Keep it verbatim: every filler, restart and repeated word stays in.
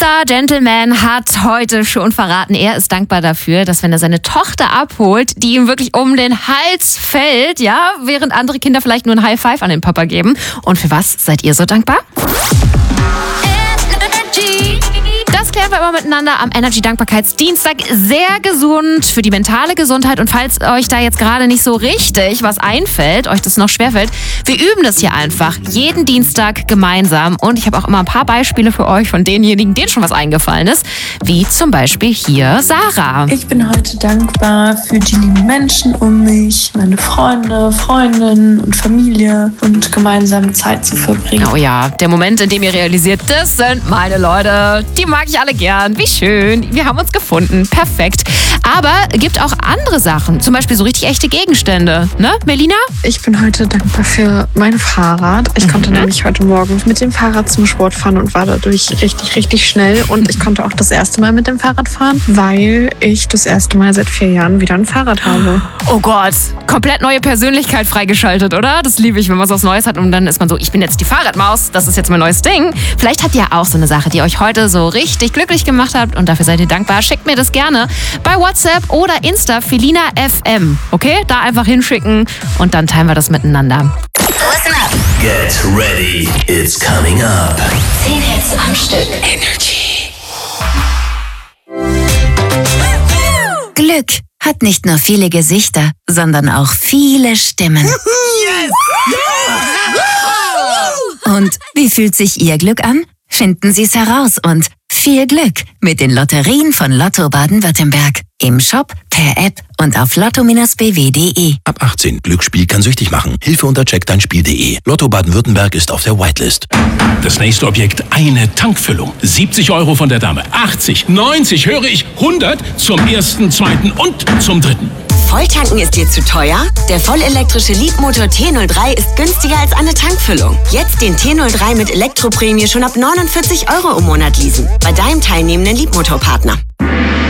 Dieser Gentleman hat heute schon verraten, er ist dankbar dafür, dass wenn er seine Tochter abholt, die ihm wirklich um den Hals fällt, ja, während andere Kinder vielleicht nur ein High Five an den Papa geben. Und für was seid ihr so dankbar? Das klären wir immer miteinander am Energy-Dankbarkeitsdienstag. Sehr gesund für die mentale Gesundheit. Und falls euch da jetzt gerade nicht so richtig was einfällt, euch das noch schwerfällt, wir üben das hier einfach jeden Dienstag gemeinsam. Und ich habe auch immer ein paar Beispiele für euch von denjenigen, denen schon was eingefallen ist. Wie zum Beispiel hier Sarah. Ich bin heute dankbar für die lieben Menschen um mich, meine Freunde, Freundinnen und Familie und gemeinsame Zeit zu verbringen. Oh ja, der Moment, in dem ihr realisiert, das sind meine Leute. Die mag ich alle gern. Wie schön. Wir haben uns gefunden. Perfekt. Aber gibt auch andere Sachen. Zum Beispiel so richtig echte Gegenstände. Ne, Melina? Ich bin heute dankbar für mein Fahrrad. Ich mhm. konnte nämlich heute Morgen mit dem Fahrrad zum Sport fahren und war dadurch richtig, richtig schnell. Und ich konnte auch das erste Mal mit dem Fahrrad fahren, weil ich das erste Mal seit vier Jahren wieder ein Fahrrad habe. Oh Gott. Komplett neue Persönlichkeit freigeschaltet, oder? Das liebe ich, wenn man so was Neues hat und dann ist man so, ich bin jetzt die Fahrradmaus. Das ist jetzt mein neues Ding. Vielleicht habt ihr auch so eine Sache, die euch heute so richtig glücklich gemacht habt und dafür seid ihr dankbar. Schickt mir das gerne bei WhatsApp oder Insta Felina F M. Okay? Da einfach hinschicken und dann teilen wir das miteinander. Listen up. Get ready. It's coming up. Zehn Hits am Stück. Energy. Glück hat nicht nur viele Gesichter, sondern auch viele Stimmen. Yes! Und wie fühlt sich Ihr Glück an? Finden Sie es heraus und viel Glück mit den Lotterien von Lotto Baden-Württemberg. Im Shop, per App und auf lotto b w punkt de. Ab achtzehn. Glücksspiel kann süchtig machen. Hilfe unter check dein spiel punkt de. Lotto Baden-Württemberg ist auf der Whitelist. Das nächste Objekt, eine Tankfüllung. siebzig Euro von der Dame. achtzig, neunzig, höre ich, hundert zum ersten, zweiten und zum dritten. Volltanken ist dir zu teuer? Der vollelektrische Leapmotor T null drei ist günstiger als eine Tankfüllung. Jetzt den T null drei mit Elektroprämie schon ab neunundvierzig Euro im Monat leasen. Bei deinem teilnehmenden Leapmotor-Partner.